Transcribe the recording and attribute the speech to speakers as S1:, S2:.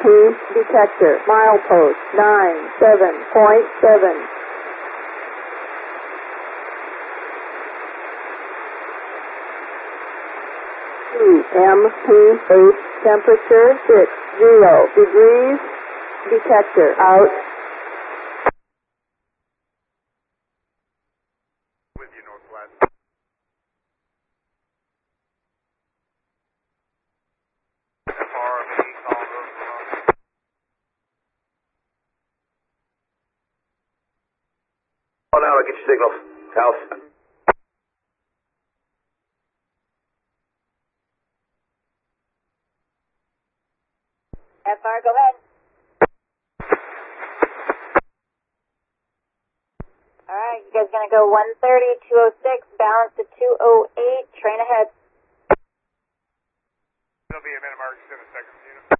S1: detector, milepost 97.7. MP8, temperature 60 degrees, detector out.
S2: With you, Northwest. FRB, calling Road.
S3: Oh, now I'll get your signal. House.
S4: FR, go ahead. Alright, you guys gonna go 130, 206, balance to 208, train ahead.
S2: There'll be a minute marks in a second.